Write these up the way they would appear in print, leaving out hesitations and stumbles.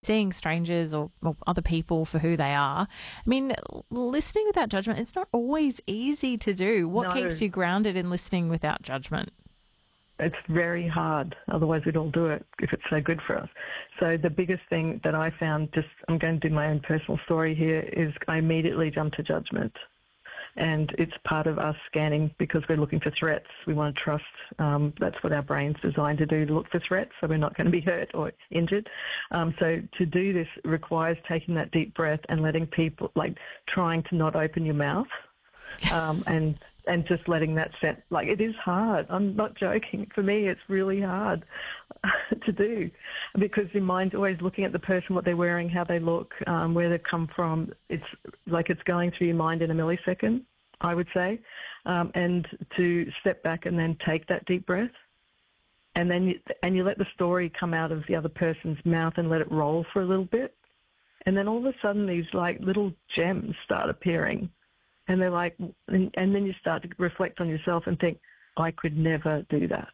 seeing strangers or other people for who they are. I mean, listening without judgment, it's not always easy to do. What keeps you grounded in listening without judgment? It's very hard. Otherwise, we'd all do it if it's so good for us. So the biggest thing that I found, I'm going to do my own personal story here, is I immediately jump to judgment. And it's part of us scanning because we're looking for threats. We want to trust. That's what our brain's designed to do, to look for threats, so we're not going to be hurt or injured. So to do this requires taking that deep breath and letting people, like trying to not open your mouth and just letting that set. Like, it is hard. I'm not joking. For me, it's really hard to do because your mind's always looking at the person, what they're wearing, how they look, where they've come from. It's like it's going through your mind in a millisecond, I would say. And to step back and then take that deep breath, and then you let the story come out of the other person's mouth and let it roll for a little bit. And then all of a sudden these like little gems start appearing. And they're like, and then you start to reflect on yourself and think, I could never do that.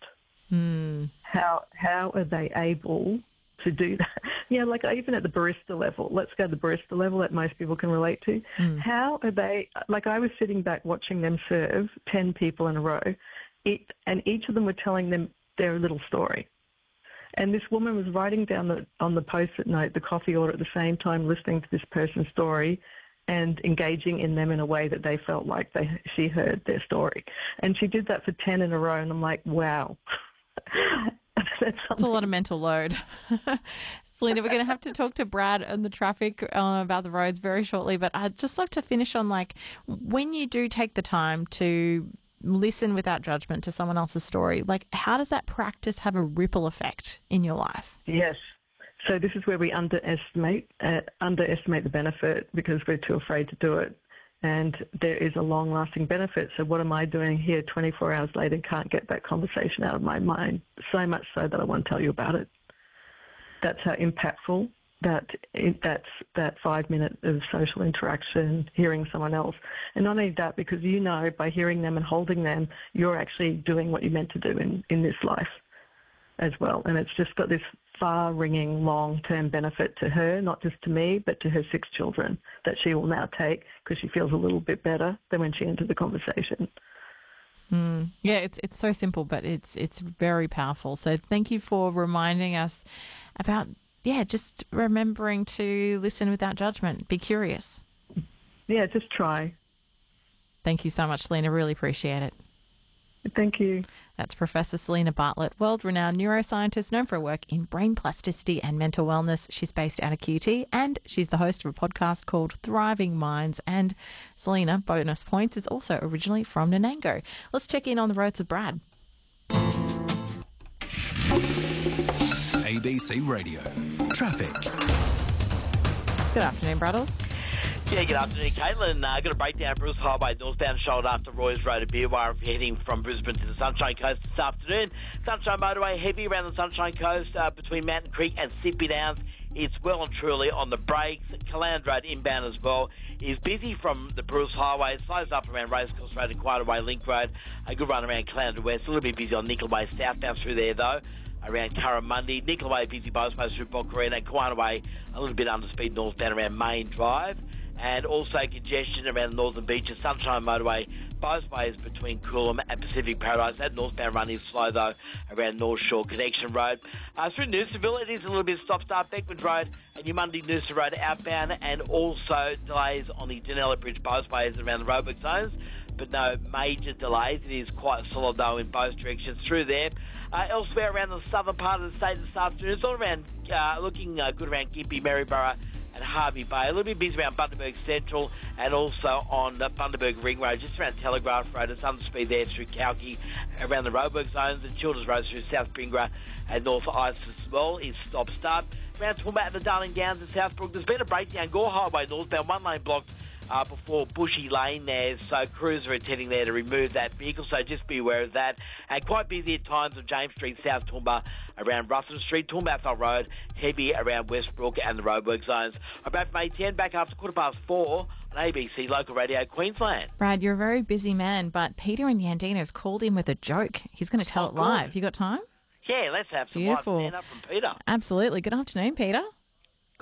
How are they able to do that? Yeah, like even at the barista level, let's go to the barista level that most people can relate to. How are they, like I was sitting back watching them serve 10 people in a row, and each of them were telling them their little story. And this woman was writing down on the Post-it note the coffee order at the same time, listening to this person's story and engaging in them in a way that they felt like she heard their story. And she did that for 10 in a row, and I'm like, wow. That's a lot of mental load. Selena, we're going to have to talk to Brad and the traffic about the roads very shortly, but I'd just like to finish on, like, when you do take the time to listen without judgment to someone else's story, like, how does that practice have a ripple effect in your life? Yes. So this is where we underestimate the benefit because we're too afraid to do it. And there is a long-lasting benefit. So what am I doing here 24 hours later and can't get that conversation out of my mind? So much so that I want to tell you about it. That's how impactful that's 5 minutes of social interaction, hearing someone else. And not only that, because by hearing them and holding them, you're actually doing what you're meant to do in this life as well. And it's just got this far-ringing long-term benefit to her, not just to me, but to her 6 children that she will now take because she feels a little bit better than when she entered the conversation. Yeah, it's so simple, but it's very powerful. So thank you for reminding us about, just remembering to listen without judgment. Be curious. Yeah, just try. Thank you so much, Selena. Really appreciate it. Thank you. That's Professor Selena Bartlett, world-renowned neuroscientist known for her work in brain plasticity and mental wellness. She's based out of QT, and she's the host of a podcast called Thriving Minds. And Selena, bonus points, is also originally from Nanango. Let's check in on the roads with Brad. ABC Radio. Traffic. Good afternoon, Braddles. Yeah, good afternoon, Caitlin. Got a breakdown at Bruce Highway, northbound shoulder after Roy's Road at Beerwire if you're heading from Brisbane to the Sunshine Coast this afternoon. Sunshine Motorway heavy around the Sunshine Coast between Mountain Creek and Sippy Downs. It's well and truly on the brakes. Caland Road inbound as well is busy from the Bruce Highway. It slows up around Racecourse Road and Quieter Link Road. A good run around Calandra West. A little bit busy on Nickel Way southbound through there though. Around Curramundi, Nickel Way busy both ways through Boccarina, Quieter Way a little bit under speed northbound around Main Drive. And also congestion around the Northern Beaches, Sunshine Motorway, both ways between Coolum and Pacific Paradise. That northbound run is slow, though, around North Shore Connection Road. Through Noosaville, it is a little bit stop-start, Beckman Road and Yamundi Noosa Road outbound, and also delays on the Danella Bridge both ways around the roadwork zones, but no major delays. It is quite solid, though, in both directions through there. Elsewhere around the southern part of the state this afternoon, it's all around, looking good around Gympie, Maryborough, and Harvey Bay. A little bit busy around Bundaberg Central and also on the Bundaberg Ring Road, just around Telegraph Road. It's under speed there through Kalki around the roadwork zones, and Childers Road through South Bringra and North Ice as well is stop-start. Around Toowoomba and the Darling Downs and Southbrook, there's been a breakdown. Gore Highway northbound, one lane blocked before Bushy Lane there, so crews are attending there to remove that vehicle, so just be aware of that. And quite busy at times on James Street, South Toowoomba, around Russell Street, Toowoomba Athol Road, heavy around Westbrook and the roadwork zones. I'm back from 8:10, back after 4:15 on ABC Local Radio Queensland. Brad, you're a very busy man, but Peter in Yandina's called him with a joke. He's going to tell it live. You got time? Yeah, let's have some live stand-up from Peter. Absolutely. Good afternoon, Peter.